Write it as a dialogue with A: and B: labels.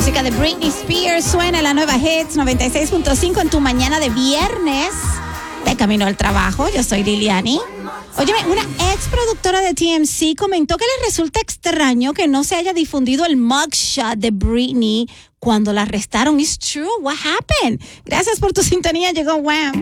A: música de Britney Spears suena en la nueva Hits 96.5 en tu mañana de viernes. De camino al trabajo, yo soy Liliani. Óyeme, una ex productora de TMZ comentó que le resulta extraño que no se haya difundido el mugshot de Britney cuando la arrestaron. It's true, what happened? Gracias por tu sintonía, llegó Wham!